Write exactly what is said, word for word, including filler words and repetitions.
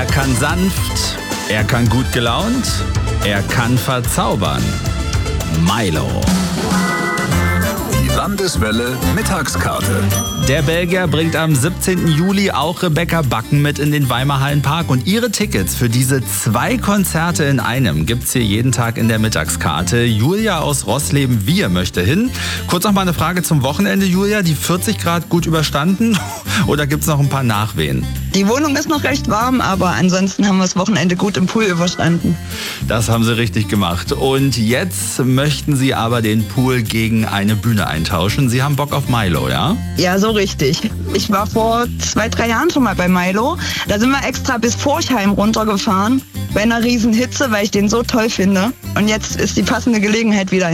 Er kann sanft, er kann gut gelaunt, er kann verzaubern. Milo. Die Landeswelle Mittagskarte. Der Belgier bringt am siebzehnten Juli auch Rebecca Backen mit in den Weimarhallenpark. Und ihre Tickets für diese zwei Konzerte in einem gibt's hier jeden Tag in der Mittagskarte. Julia aus Rossleben, wir möchte hin. Kurz noch mal eine Frage zum Wochenende, Julia. Die vierzig Grad gut überstanden oder gibt's noch ein paar Nachwehen? Die Wohnung ist noch recht warm, aber ansonsten haben wir das Wochenende gut im Pool überstanden. Das haben sie richtig gemacht. Und jetzt möchten sie aber den Pool gegen eine Bühne eintauschen. Sie haben Bock auf Milo, ja? Ja, so richtig. Ich war vor zwei, drei Jahren schon mal bei Milo. Da sind wir extra bis Forchheim runtergefahren. Bei einer riesen Hitze, weil ich den so toll finde. Und jetzt ist die passende Gelegenheit wieder.